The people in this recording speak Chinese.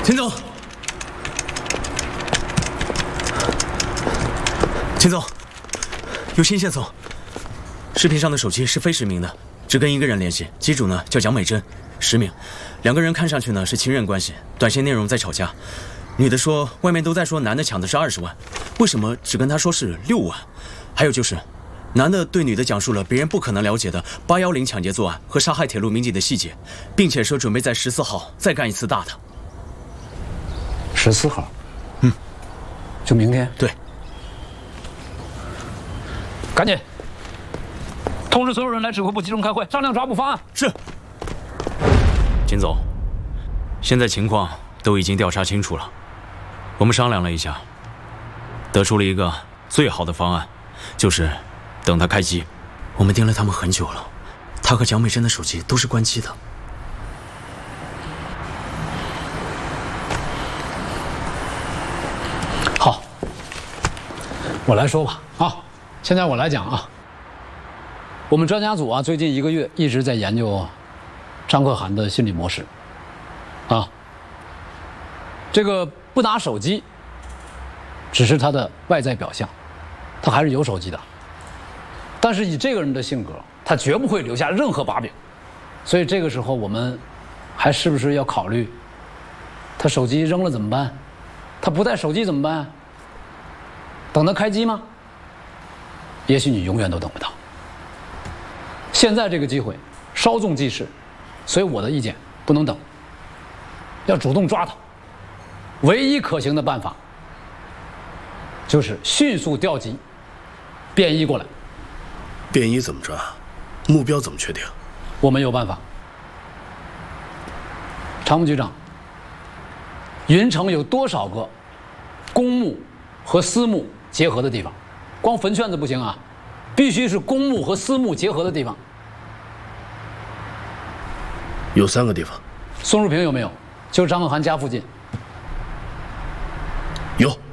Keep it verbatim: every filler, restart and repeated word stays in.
秦总，秦总，有新线索。视频上的手机是非实名的，只跟一个人联系，机主呢叫蒋美珍，实名。两个人看上去呢是亲人关系，短信内容在吵架。女的说外面都在说男的抢的是二十万，为什么只跟她说是六万？还有就是，男的对女的讲述了别人不可能了解的八幺零抢劫作案和杀害铁路民警的细节，并且说准备在十四号再干一次大的。 十四号， 嗯， 就明天。 对， 赶紧通知所有人来指挥部集中开会，商量抓捕方案。 是。金总，现在情况都已经调查清楚了，我们商量了一下，得出了一个最好的方案，就是等他开机。我们盯了他们很久了，他和蒋美珍的手机都是关机的。 好，我来说吧啊，现在我来讲啊。我们专家组啊，最近一个月一直在研究张可涵的心理模式，啊，这个不拿手机，只是他的外在表象，他还是有手机的。但是以这个人的性格，他绝不会留下任何把柄，所以这个时候我们还是不是要考虑，他手机扔了怎么办？他不带手机怎么办？等他开机吗？也许你永远都等不到。现在这个机会稍纵即逝，所以我的意见不能等，要主动抓他。唯一可行的办法就是迅速调集便衣过来。 便衣怎么抓？目标怎么确定？ 我们有办法。常务局长，云城有多少个公墓和私墓结合的地方？光坟圈子不行啊，必须是公墓和私墓结合的地方。 有三个地方。 松树坪有没有？就是张可涵家附近。 有。